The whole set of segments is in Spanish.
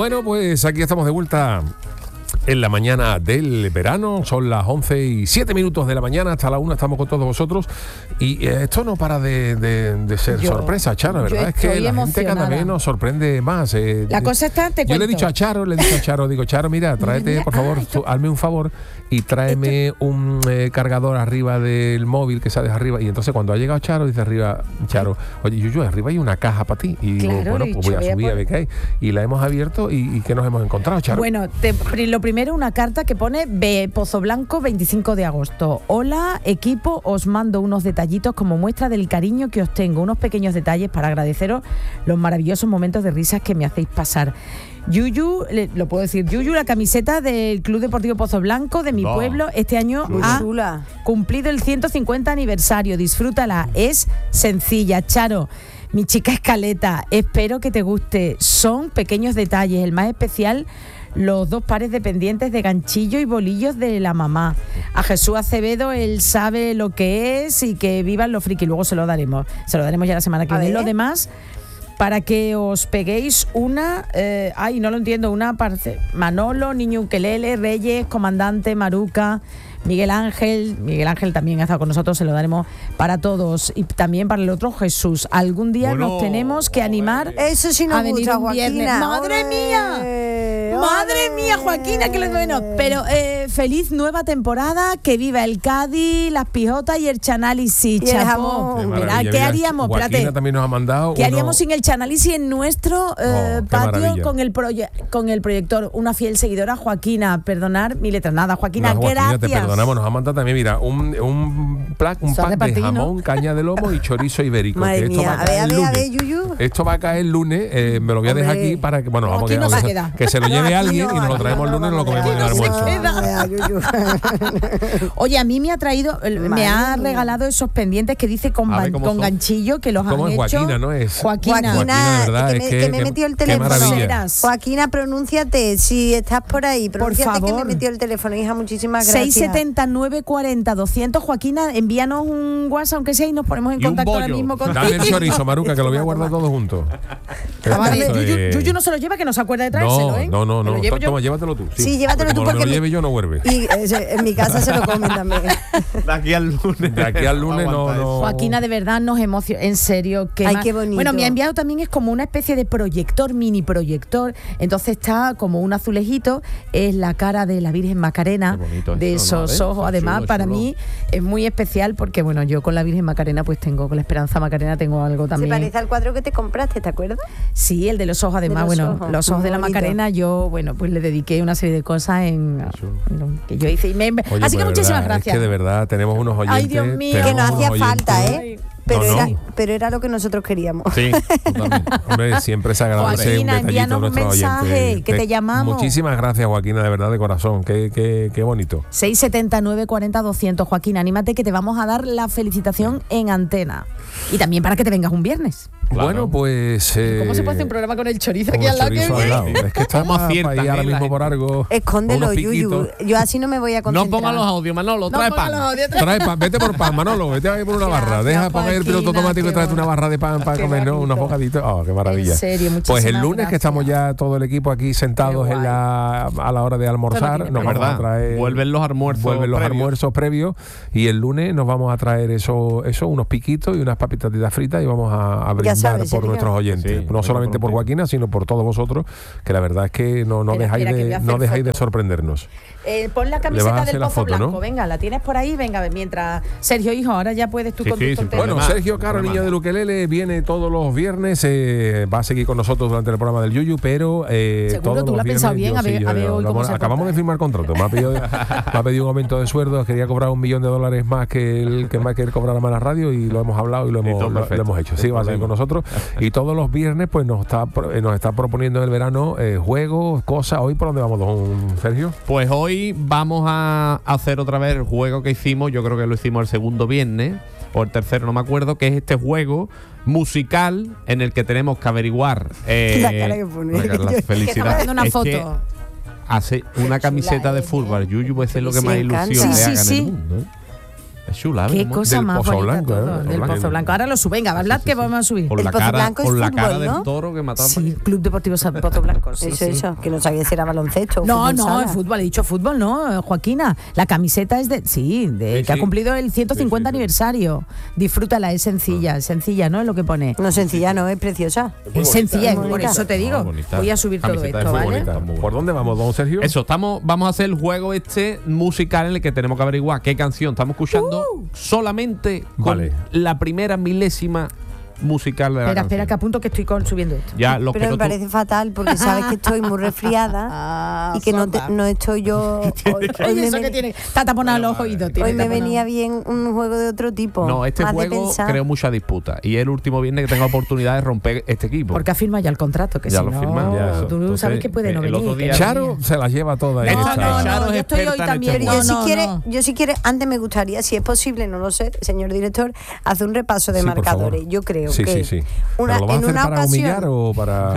Bueno, pues aquí estamos de vuelta en la mañana del verano. Son las 11:07 de la mañana, hasta la 1 estamos con todos vosotros. Y esto no para de ser sorpresa, Charo, ¿verdad? Es que la gente cada vez nos sorprende más. La cosa está, te cuento. Yo le he dicho a Charo, digo, Charo, mira, tráete, por favor, hazme un favor y tráeme un cargador arriba del móvil que sales arriba. Y entonces cuando ha llegado Charo, dice arriba, Charo, oye, Yuyu, arriba hay una caja para ti. Y digo, bueno, pues voy a subir a ver qué hay. Y la hemos abierto y ¿qué nos hemos encontrado, Charo? Bueno, lo primero, una carta que pone Pozo Blanco, 25 de agosto. Hola, equipo, os mando unos detallitos como muestra del cariño que os tengo. Unos pequeños detalles para agradeceros los maravillosos momentos de risas que me hacéis pasar. Yuyu, lo puedo decir, Yuyu, la camiseta del Club Deportivo Pozo Blanco de mi pueblo, este año ha cumplido el 150 aniversario. Disfrútala, es sencilla. Charo, mi chica Escaleta, espero que te guste. Son pequeños detalles, el más especial, los 2 pares de pendientes de ganchillo y bolillos de la mamá. A Jesús Acevedo, él sabe lo que es y que vivan los friki. Luego se lo daremos ya la semana que viene. Lo demás, para que os peguéis una, no lo entiendo, una parte. Manolo, Niño Ukelele, Reyes, Comandante, Maruca, Miguel Ángel también ha estado con nosotros, se lo daremos para todos y también para el otro Jesús. Algún día nos tenemos que animar eso sí nos a venir gusta, un viernes. ¡Madre mía, Joaquina, que lo bueno! Pero feliz nueva temporada, que viva el Cádiz, las pijotas y el chanálisis, chapó. ¿Qué haríamos? Joaquina también nos ha mandado. ¿Qué haríamos sin el chanálisis en nuestro patio con el proyector? Una fiel seguidora, Joaquina, perdonar mi letra. Nada, Joaquina, gracias. Te perdonamos, nos ha mandado también, mira, un pack de jamón, caña de lomo y chorizo ibérico. Madre mía, a ver, Yuyu. Esto va a caer el lunes, me lo voy a dejar aquí para que, bueno, vamos que se lo lleve alguien y nos lo traemos el lunes y nos lo comemos en el almuerzo. Oye, a mí me ha regalado esos pendientes que dice con ganchillo, que los han hecho. ¿Cómo es Joaquina, no es? Joaquina, de verdad, que me metió el teléfono. Joaquina, pronúnciate, si estás por ahí, pronúnciate, que me metió el teléfono, hija, muchísimas gracias. 679 40 200. Joaquina, envíanos un WhatsApp, aunque sea, y nos ponemos en contacto ahora mismo contigo. Dame el chorizo, Maruca, que lo voy a guardar todo junto. Yuyu no se lo lleva, que no se acuerda de traérselo, ¿eh? No. Toma, llévatelo tú. Sí, llévatelo tú, porque me lo lleve yo, no vuelve. Y en mi casa se lo comen también. De aquí al lunes no. Joaquina, de verdad nos emociona, en serio. Qué bonito. Bueno, me ha enviado también, es como una especie de proyector, mini proyector. Entonces está como un azulejito, es la cara de la Virgen Macarena, de esos ojos. Además, para mí es muy especial porque, bueno, yo con la Virgen Macarena, pues tengo, con la Esperanza Macarena tengo algo también. Se parece al cuadro que te compraste, ¿te acuerdas? Sí, el de los ojos, además, los ojos de la Macarena, yo, pues le dediqué una serie de cosas en que yo hice. Así que muchísimas gracias. Es que de verdad tenemos unos oyentes. Ay, Dios mío. Que nos hacía falta, ¿eh? Pero era lo que nosotros queríamos. Sí, totalmente. Hombre, siempre se agradece Joaquina, un detallito a nuestros oyentes. Que te llamamos. Muchísimas gracias, Joaquina, de verdad, de corazón. Qué bonito. 679 40 200. Joaquina, anímate, que te vamos a dar la felicitación en antena. Y también para que te vengas un viernes. Claro. Bueno, pues... ¿Cómo se puede hacer un programa con el chorizo aquí al lado? Es que estamos aciertas ahí ahora mismo por algo. Escóndelo, Yuyu. Yo así no me voy a concentrar. No pongas los audios, Manolo. Trae pan. Vete por pan, Manolo. Vete ahí por una barra. Deja poner el piloto automático y tráete una barra de pan para comer, ¿no? Unos bocaditos. Oh, qué maravilla. En serio, pues el lunes, que estamos ya todo el equipo aquí sentados a la hora de almorzar, nos vamos a traer... Vuelven los almuerzos previos. Y el lunes nos vamos a traer unos piquitos y unas papitas fritas y vamos a brindar por nuestros oyentes, no solamente por Joaquina, sino por todos vosotros, que la verdad es que no dejáis de sorprendernos. Pon la camiseta del Pozo Blanco, ¿no? Venga, la tienes por ahí, venga, mientras Sergio, hijo, ahora ya puedes tú con tu tontería. Bueno, Sergio Caro, niño del ukelele, viene todos los viernes, va a seguir con nosotros durante el programa del Yuyu, pero seguro tú lo has pensado bien, acabamos de firmar contrato, me ha pedido un aumento de sueldo, quería cobrar $1 millón más que él cobrara más la radio, y lo hemos hablado y lo hemos hecho. Sí, va a seguir con nosotros, y todos los viernes pues nos está proponiendo en el verano juegos, cosas. Hoy, ¿por dónde vamos, don Sergio? Pues hoy vamos a hacer otra vez el juego que hicimos, yo creo que lo hicimos el segundo viernes o el tercero, no me acuerdo, que es este juego musical en el que tenemos que averiguar la cara que pone. La felicidad. Que una foto. Hace una camiseta de fútbol, Yuyu, puede ser lo que más ilusión le haga en el mundo, ¿eh? Es chula. Qué cosa del más Pozo bonita Blanco, todo, ¿eh? del Pozo Blanco. Ahora lo sube, venga, hablad que vamos a subir. Con El la Pozo cara, Blanco es con la fútbol, cara ¿no? del toro que mataba. Sí, Club Deportivo Pozo Blanco. Sí, sí. Eso, que no sabía si era baloncesto o No, fútbol no, sala. el fútbol, he dicho fútbol, no, Joaquina. La camiseta es de, que ha cumplido el 150 aniversario. Disfrútala, es sencilla, ¿no? Es lo que pone. No sencilla, no, es preciosa. Es sencilla, es muy por bonita. eso te digo. bonita. Voy a subir todo Camiseta esto, de ¿vale? fútbol, bonita. ¿Por dónde vamos, don Sergio? Eso, vamos a hacer el juego musical en el que tenemos que averiguar qué canción estamos escuchando solamente con la primera milésima musical de la canción. Espera, que apunto que estoy subiendo esto. Ya, los Pero que me no parece fatal porque sabes que estoy muy resfriada y que no estoy yo. Hoy Oye, eso que tiene. Está taponado los oídos. Hoy me venía bien un juego de otro tipo. No, este más de juego pensar. creo mucha disputa. Y es el último viernes que tengo oportunidad de romper este equipo. Porque ha firmado ya el contrato, que Ya si lo no, firmamos, ya eso. tú Entonces, sabes que puede no el venir. otro día- que Charo se la lleva toda. No, esta. no, Charo es yo estoy hoy experta en también. este Pero juego. yo si quiere, antes me gustaría, si es posible, no lo sé, señor director, hacer un repaso de Sí, por marcadores. favor. Yo creo Sí, que sí. una, ¿Pero lo vas a en hacer una para ocasión humillar o para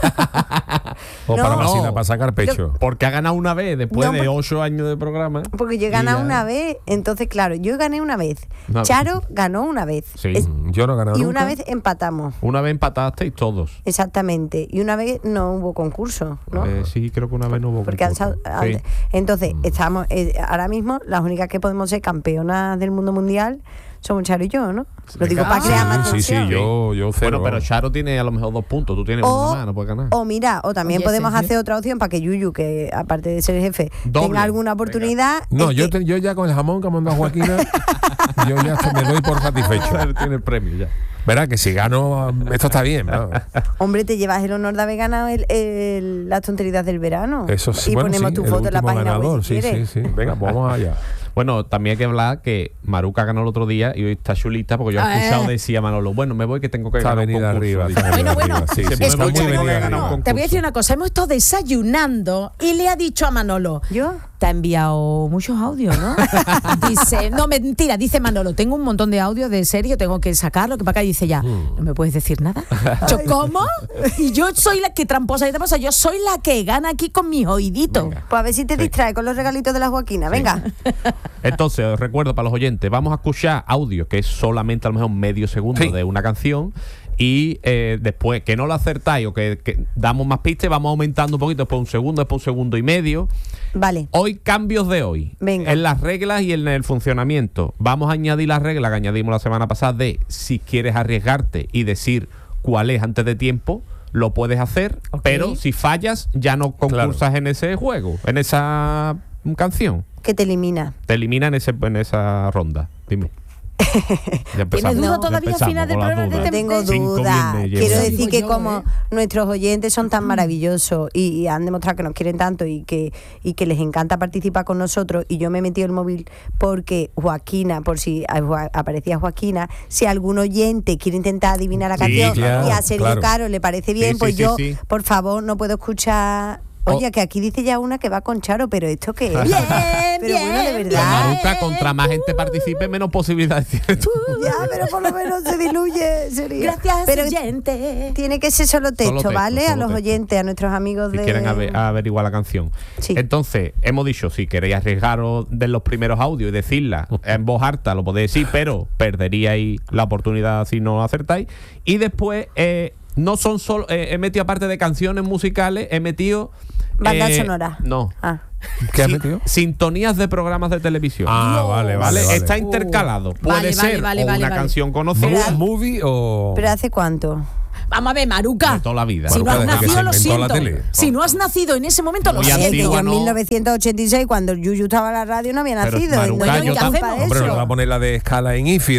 o No. para Masina, para sacar pecho? Porque ha ganado una vez después No, de porque- 8 años de programa. porque yo he ganado una vez, entonces claro, yo gané una vez. Charo ganó una vez. Sí. Yo no he ganado Y nunca. una vez empatamos. Una vez empatasteis todos. Exactamente. Y una vez no hubo concurso, ¿no? Sí, creo que una vez no hubo Porque concurso. Sí. entonces estamos ahora mismo las únicas que podemos ser campeonas del mundo mundial somos Charo y yo, ¿no? Lo digo para crear más Sí, tensión. yo cero. Bueno, pero Charo tiene a lo mejor 2 puntos. Tú tienes uno más, no puedes ganar. O mira, o también Oye, podemos Sergio. hacer otra opción para que Yuyu, que aparte de ser el jefe, Doble. tenga alguna oportunidad. No, Es yo, que- yo ya con el jamón que me ha mandado Joaquina, yo ya me doy por satisfecho. Tiene el premio ya. Verá que si gano, esto está bien, ¿no? Hombre, te llevas el honor de haber ganado las tonterías del verano. Eso sí, Y bueno, ponemos sí, tu el foto en la último página ganador, web si sí, quieres. sí. Venga, pues vamos allá. Bueno, también hay que hablar que Maruca ganó el otro día y hoy está chulita porque yo he escuchado decir a Manolo, bueno, me voy que tengo que Está ganar un venida concurso. arriba. Dice. está venida Bueno, arriba, sí, se sí, me está muy escucha, tengo que venida ganar un arriba. concurso. Te voy a decir una cosa, hemos estado desayunando y le ha dicho a Manolo, ¿Yo? te ha enviado muchos audios, ¿no? Dice, no, mentira, dice Manolo, tengo un montón de audios de serio, tengo que sacarlo, que para acá dice ya, ¿no me puedes decir nada? Yo, ¿cómo? Y yo soy la que tramposa y tramposa, yo soy la que gana aquí con mis oíditos. Pues a ver si te distrae con los regalitos de la Joaquina. Venga. Entonces, os recuerdo para los oyentes, vamos a escuchar audio que es solamente a lo mejor medio segundo Sí. de una canción. Y después, que no lo acertáis o que damos más pistas, vamos aumentando un poquito, después un segundo y medio. Vale. Hoy, cambios de hoy. Venga. En las reglas y en el funcionamiento. Vamos a añadir las reglas que añadimos la semana pasada de si quieres arriesgarte y decir cuál es antes de tiempo, lo puedes hacer, Ok. pero si fallas, ya no concursas en ese juego, en esa canción. Que te elimina. Te eliminan en esa ronda. Dime. Ya ¿Tienes duda No, todavía al final del programa? No Te- tengo Cinco duda. viernes Quiero llevo. decir Digo que yo, como nuestros oyentes son tan maravillosos y han demostrado que nos quieren tanto y que les encanta participar con nosotros, y yo me he metido el móvil porque Joaquina, por si aparecía Joaquina, si algún oyente quiere intentar adivinar la Sí, canción claro, y a Sergio claro. Caro le parece bien, Sí, pues sí, yo, sí. por favor, no puedo escuchar. Oye, que aquí dice ya una que va con Charo, pero ¿esto qué es? Bien, Pero bueno, de bien, verdad. Maruca, contra más gente participe, menos posibilidades tienes. Ya, pero por lo menos se diluye. Sería. Gracias, Pero oyente. tiene que ser solo texto, texto, ¿vale? solo A los texto. oyentes, a nuestros amigos Si de... quieren averiguar la canción. Sí. Entonces, hemos dicho, si queréis arriesgaros de los primeros audios y decirla en voz harta, lo podéis decir, pero perderíais la oportunidad si no acertáis. Y después, no son solo... he metido, aparte de canciones musicales, he metido... Banda sonora. No. Ah. ¿Qué has Sí, metido? sintonías de programas de televisión. Ah, vale, ¿Vale? vale. Está intercalado. Puede Vale, ser vale, o vale, una vale. canción conocida ¿Movie o...? ¿Pero hace cuánto? Vamos a ver, Maruca. de toda la vida. Si no Maruca, has desde que nacido, se lo inventó la siento. tele. Si no has nacido en ese momento, lo Muy siento. Que yo antigua, en no. 1986, cuando el Yuyu estaba en la radio, no había Pero, nacido. Maruca, no yo tenía tampoco. culpa de Hombre, no le va a eso. poner la de escala en IFI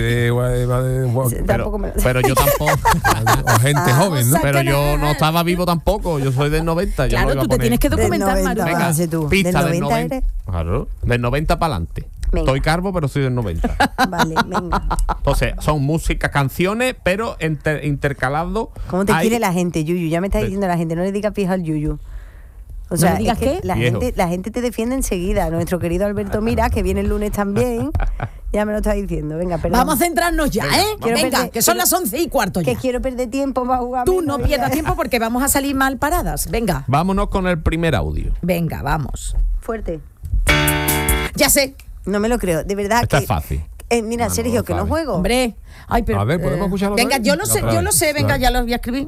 Tampoco me- Pero yo tampoco. o gente joven, ¿no? Pero yo no estaba vivo tampoco. Yo soy del 90. Yo Claro, no iba a tú te poner- tienes que Del documentar, 90, Maruca. venga. Fíjate tú, pista del del 90 90. eres. Claro, del 90 para adelante. Venga. Estoy calvo, pero soy del 90. Vale, venga. Entonces, son músicas, canciones, pero intercalando. ¿Cómo te hay- quiere la gente, Yuyu? Ya me está diciendo la gente, no le digas pija al Yuyu. O sea, le digas es que qué? Viejo. la gente te defiende enseguida. Nuestro querido Alberto Mira, que viene el lunes también, ya me lo está diciendo. Venga, perdón. Vamos a centrarnos ya, ¿eh? Quiero Venga, perder- que son quiero- las 11:15 Que ya. quiero perder tiempo para jugar. Tú no pierdas tiempo porque vamos a salir mal paradas. Venga, Vámonos con el primer audio. venga, vamos. Fuerte. Ya sé. No me lo creo, de verdad Esta que es fácil. Mira, Sergio, lo que no sabe. juego. Hombre, ay, pero A ver, ¿podemos escucharlo otra venga, vez? yo lo sé, Otra yo vez. lo sé, venga, Vale. ya lo voy a escribir.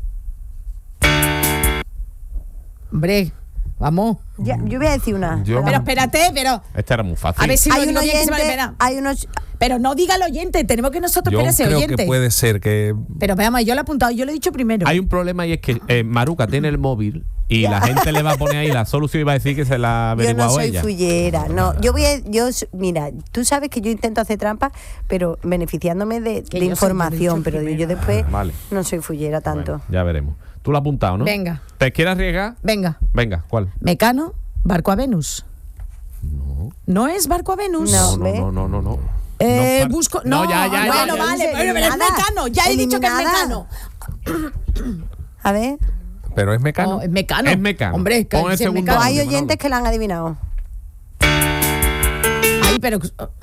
Hombre, vamos. Ya, yo voy a decir una. Yo- Pero espérate, pero Este era muy fácil. a ver si Hay lo un digo bien que se me oyente, espera. hay unos... Pero no diga el oyente, tenemos que nosotros Yo esperar ese creo oyente. que puede ser que... Pero veamos, yo lo he apuntado, yo lo he dicho primero. Hay un problema y es que Maruca tiene el móvil y la gente le va a poner ahí la solución y va a decir que se la ha Yo no averiguado soy ella. fullera, no. Mira, tú sabes que yo intento hacer trampas, pero beneficiándome de Que yo sé, información, yo lo he dicho pero primero. yo después Vale. no soy fullera tanto. Bueno, ya veremos. Tú lo has apuntado, ¿no? Venga. ¿Te quieres arriesgar? Venga, Venga, ¿cuál? Mecano, barco a Venus. No es barco a Venus. No. No, ¿Ve? no, no, no, no. Busco. No, No, ya, bueno, ya. vale, pero es Eliminada. Mecano. Ya he dicho que es Eliminada. Mecano. A ver, Pero es Mecano. No, es Mecano. Es Mecano. Hombre, es que Pon el si es segundo pues Mecano. hay Manolo. oyentes que la han adivinado. Ay, pero.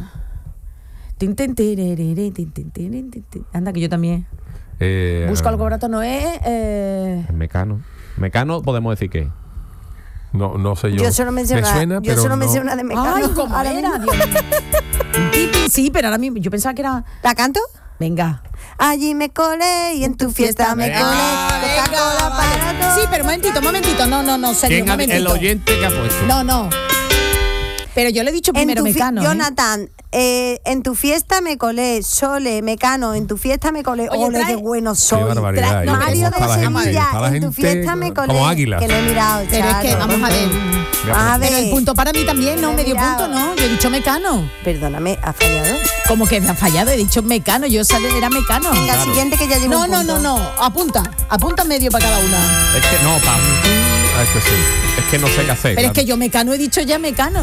Tin, tin, tiririrí, tin, tin, tirin, tin, tin. Anda, que yo también. Busco algo barato, no es. Es Mecano. Mecano podemos decir que. No sé yo. Yo solo me sé Me una, suena, yo pero solo me no. sé una de Mecano. Ay, ¿cómo ahora era? mismo. Dios mío. Tin, tin, sí, pero ahora mismo. Yo pensaba que era. ¿La canto? Venga. Allí me colé y en tu fiesta me Venga, colé. venga, Coca-Cola vale. para todos. Sí, pero momentito. No, serio, ¿Quién ha, el momentito. oyente que ha puesto? No. Pero yo le he dicho primero Mecano. ¿eh? Jonathan, en tu fiesta me colé. Sole, Mecano, en tu fiesta me colé. Oye, Ole, trae- qué bueno Qué soy. barbaridad. no, ¿eh? Mario ¿Cómo está la de gente? Sevilla, Está la en tu gente fiesta me colé. como águilas. Que lo he mirado, Pero es que, Charo. vamos a ver. A Pero el ver, punto para mí también, ¿no? Me he Medio mirado. punto, ¿no? Yo he dicho Mecano. Perdóname, ¿ha fallado? Como que me ha fallado, he dicho Mecano. Yo sabía era Mecano. Venga, siguiente que ya llevo No, un no, punto. no. Apunta medio para cada una. Es que no, Pablo. Ah, es que sí. Es que no sé qué hacer. Pero es claro. que yo Mecano he dicho ya Mecano.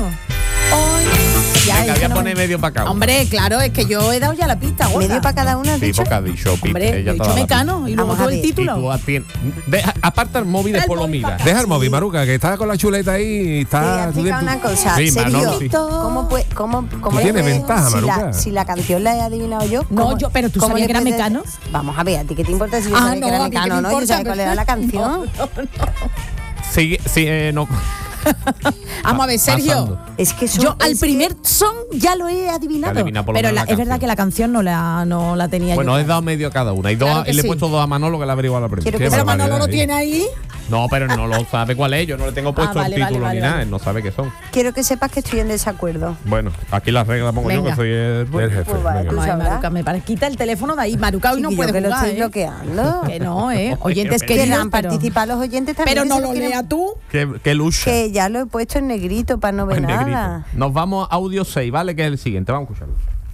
Ya, Venga, es voy que a no poner me- medio para acá. Hombre, claro, es que yo he dado ya la pista, gorda. Medio para cada una, has Sí, dicho. porque ha dicho Pip, Hombre, ella he te ha dicho dado la Mecano y luego Vamos a todo el ver. pista. Y título. tú aparta el móvil y Trae después el lo móvil miras. para acá. Deja el móvil, Maruca, que está con la chuleta ahí y Te está. voy a tú de explicar tu- una cosa. Sí, Sergio, Manolo, sí. ¿cómo tienes puede- ventaja, si Maruca. si la canción la he adivinado yo? No, ¿cómo- yo- pero tú cómo sabías le que era puedes- Mecano. Vamos a ver, ¿a ti qué te importa si yo Ah, sabía que no, era a mí qué me Mecano, no? Yo importa, sabía cuál era la canción. Sí, no. Vamos a ver, Sergio. Pasando. Es que Yo al es primer son ya lo he adivinado. Te ha adivinado por lo Pero menos la es verdad canción. que la canción no la tenía Bueno, yo. he dado medio a cada una. Y, Claro que y le he sí. puesto dos a Manolo que le ha averiguado la primera. Quiero Qué que Pero sepa- Manolo lo barbaridad, tiene ahí. No, pero no lo sabe cuál es. Yo no le tengo puesto vale, el título vale, ni vale. nada. Él no sabe qué son. Quiero que sepas que estoy en desacuerdo. Bueno, aquí las reglas pongo yo, Venga. que soy el El jefe. Pues vale, venga. tú Ay, sabrás. Maruca, me parece. Quita el teléfono de ahí. Maruca hoy no Chiquillo, puede que lo jugar, estoy ¿eh? bloqueando. Que no, ¿eh? Oyentes Que Que queridos, han pero, participado los oyentes también. pero que no se lo quieren- lea tú. Qué lucha. Que ya lo he puesto en negrito para no ver En nada. negrito. Nos vamos a audio 6, ¿vale? Que es el siguiente. Vamos a escucharlo.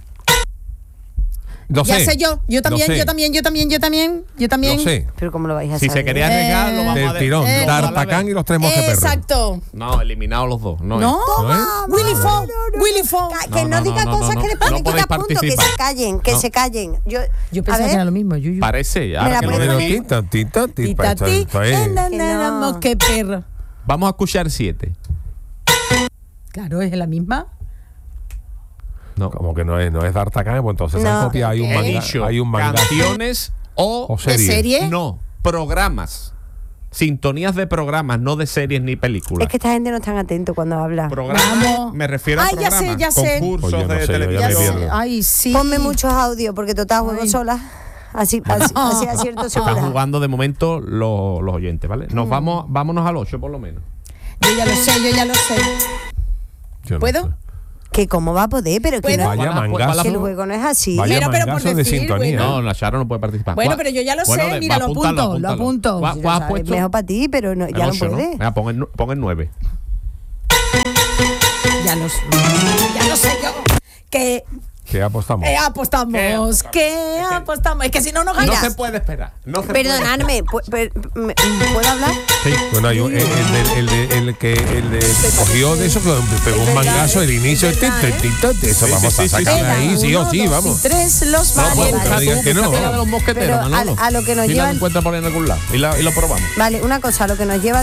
Lo Ya sé. sé yo. Yo también, Lo sé. yo también. Lo sé. Pero ¿cómo lo vais a Si saber? se quería arriesgar, lo vamos a Del ver. tirón. Los dos a la D'Artagnan vez. y los tres mosqueperros. Exacto. No, eliminados los dos. No, ¿No? ¿No es? Willy Fogg. Willy Fogg. Que no, No, no, diga no, cosas no, que le no. ponen No que ya podéis punto, que participar. se callen, que No. se callen. Yo Pensaba a que era ver, lo mismo. Yuyu. Parece. Me Ahora la que lo puedes Pero decís, poner. tita, Tita, ti, esto es- no. qué perro. vamos a escuchar 7. Claro, es la misma. No. Como que no es D'Artagnan, pues entonces se No. han copiado. Hay un ¿Qué? He manga. dicho Hay un manga. canciones O o serie. ¿De serie? no, programas. Sintonías de programas, no de series ni películas. es que esta gente no está atento cuando habla. Programas, Vamos. me refiero a Ay, ya sé, programas, ya sé. concursos Pues yo no de sé, yo ya me televisión. pierdo. Ay, sí. Ponme muchos audios porque total juego Ay. sola. Así acierto Están segura. jugando de momento los oyentes, ¿vale? Mm. Vámonos al 8 por lo menos. Yo ya lo sé. Yo no ¿Puedo? sé. Que cómo va a poder, pero que, ¿Puedo? no- Vaya ¿Cuál- cuál- mangazo. que el juego no es así. Vaya Pero por mangazo de decir, sintonía. bueno. No, la Charo no puede participar. Bueno, ¿Cuál? pero yo ya lo sé, mira, lo apúntalo, apunto, lo apunto. ¿Cuál Ya has sabes, puesto? mejor para ti, pero no, El ya no 8, puede. Venga, pon el 9. Ya lo sé yo. Que ¿Qué apostamos? apostamos. Que apostamos. Es que si no nos No ganas. se puede esperar. No se Perdonadme, ¿puedo hablar? puede. Sí. Bueno, hay el que cogió de eso, que pegó un mangazo el inicio. Eso Sí, vamos sí, a sí, sacar sí. de ahí, sí o Uno, sí, dos vamos. y tres, los No, Vale, pues, vale. busca digan tú, que no. búscate la de los mosqueteros, Pero Manolo. a lo que nos y lleva la el- encuentras por ahí en algún lado. Y lo probamos. Vale, una cosa, lo que nos lleva